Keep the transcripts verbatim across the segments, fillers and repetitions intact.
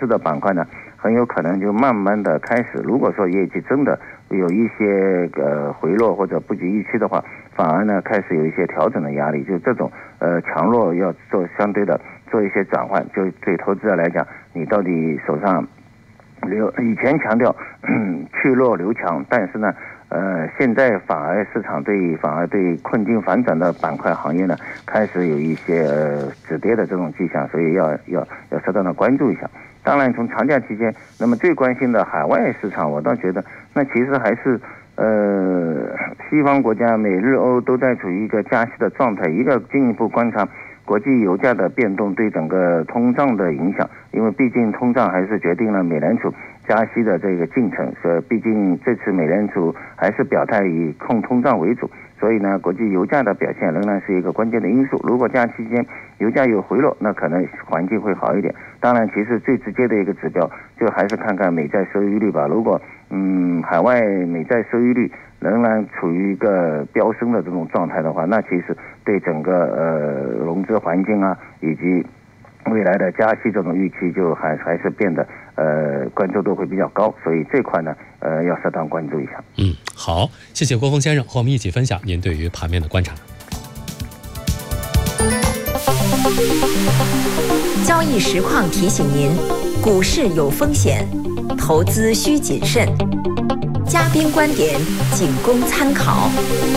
势的板块呢，很有可能就慢慢的开始，如果说业绩真的有一些呃回落或者不及预期的话，反而呢开始有一些调整的压力，就这种呃强弱要做相对的做一些转换。就对投资者来讲，你到底手上留以前强调去弱留强，但是呢呃现在反而市场对反而对困境反转的板块行业呢开始有一些呃止跌的这种迹象，所以要要要适当的关注一下。当然从长假期间，那么最关心的海外市场，我倒觉得那其实还是呃西方国家美日欧都在处于一个加息的状态，一个进一步观察国际油价的变动对整个通胀的影响，因为毕竟通胀还是决定了美联储加息的这个进程，所以毕竟这次美联储还是表态以控通胀为主，所以呢国际油价的表现仍然是一个关键的因素。如果假期间油价有回落，那可能环境会好一点。当然其实最直接的一个指标就还是看看美债收益率吧。如果嗯海外美债收益率仍然处于一个飙升的这种状态的话，那其实对整个呃融资环境啊以及未来的加息这种预期就还还是变得呃关注度会比较高，所以这块呢呃要适当关注一下。 嗯，好，谢谢郭峰先生和我们一起分享您对于盘面的观察。 交易实况提醒您，股市有风险，投资需谨慎。嘉宾观点仅供参考。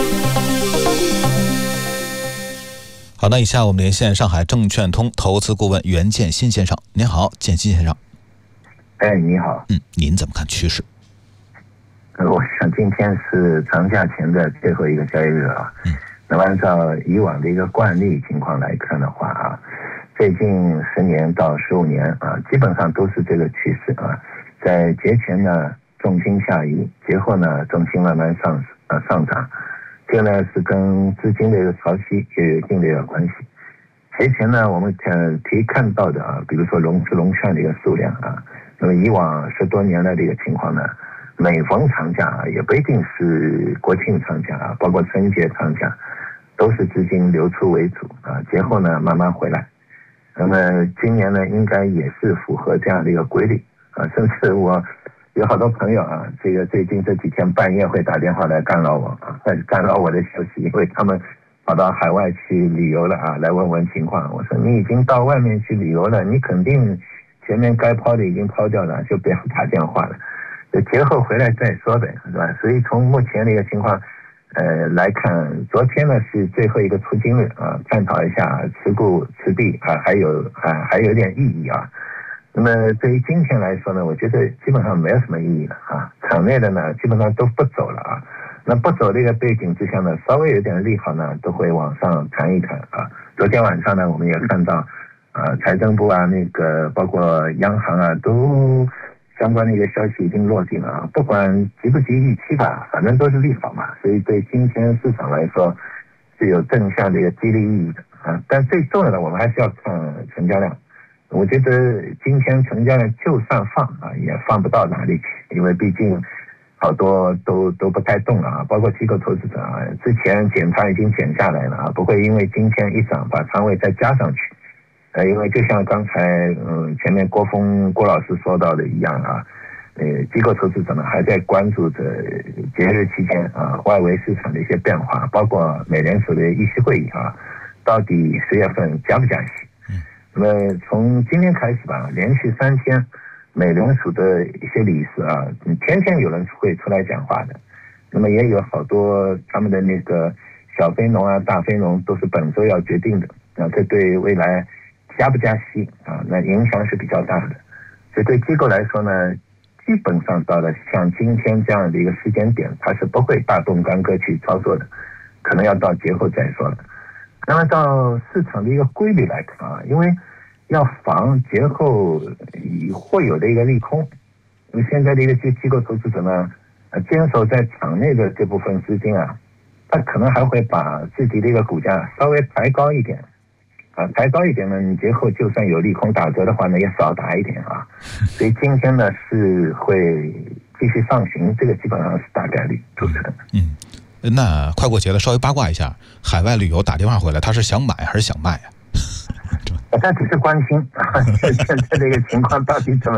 好，那以下我们连线上海证券通投资顾问袁建新先生。您好，建新先生。 哎，你好。 嗯，您怎么看趋势？ 呃，我想今天是长假前的最后一个交易日啊。嗯。那么按照以往的一个惯例情况来看的话啊，最近十年到十五年啊，基本上都是这个趋势啊。在节前呢重心下移，节后呢重心慢慢上呃上涨，这个呢是跟资金的一个潮汐也有一定的一个关系。节前呢我们看可以看到的啊，比如说融资融券的一个数量啊，那么以往十多年来的一个情况呢，每逢长假啊，也不一定是国庆长假啊，包括春节长假，都是资金流出为主啊，节后呢慢慢回来。那么今年呢应该也是符合这样的一个规律啊，甚至我有好多朋友啊，这个最近这几天半夜会打电话来干扰我啊，干扰我的消息，因为他们跑到海外去旅游了啊，来问问情况。我说你已经到外面去旅游了，你肯定前面该抛的已经抛掉了，就不要打电话了，就节后回来再说呗，是吧？所以从目前的一个情况呃来看，昨天呢是最后一个出金日啊，探讨一下持股持币啊，还有啊还有点意义啊。那么对于今天来说呢，我觉得基本上没有什么意义了啊。场内的呢基本上都不走了啊。那不走的一个背景之下呢，稍微有点利好呢，都会往上弹一弹啊。昨天晚上呢，我们也看到啊，财政部啊，那个包括央行啊，都相关的一个消息已经落地了啊。不管及不及预期吧，反正都是利好嘛，所以对今天市场来说是有正向的一个激励意义的啊。但最重要的，我们还是要看成交量。我觉得今天成交量就算放啊，也放不到哪里去，因为毕竟好多都都不太动了啊，包括机构投资者啊，之前减仓已经减下来了啊，不会因为今天一涨把仓位再加上去。呃，因为就像刚才嗯前面郭峰郭老师说到的一样啊，呃，机构投资者呢还在关注着节日期间啊外围市场的一些变化，包括美联储的议息会议啊，到底十月份加不加息？那么从今天开始吧，连续三天，美联储的一些理事啊，天天有人会出来讲话的。那么也有好多他们的那个小非农啊、大非农都是本周要决定的啊，这对未来加不加息啊，那影响是比较大的。所以对机构来说呢，基本上到了像今天这样的一个时间点，它是不会大动干戈去操作的，可能要到节后再说了。那么到市场的一个规律来看啊，因为要防节后会有的一个利空，因为现在的一个机构投资者呢，坚守在场内的这部分资金啊，他可能还会把自己的一个股价稍微抬高一点啊，抬高一点呢，你节后就算有利空打折的话呢，也少打一点啊。所以今天呢是会继续上行，这个基本上是大概率。主持人， 嗯，那快过节了，稍微八卦一下，海外旅游打电话回来，他是想买还是想卖啊？ 他只是关心啊，现在这个情况到底怎么